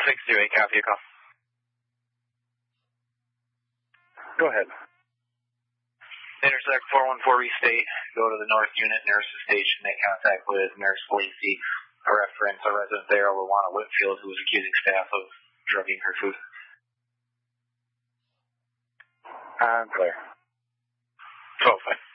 628, copy a call. Go ahead. Intersect 414 Restate. Go to the North Unit Nurses Station. Make contact with Nurse Lacey, a resident there, Luana Whitfield, who was accusing staff of drugging her food. I'm clear. 12, fine.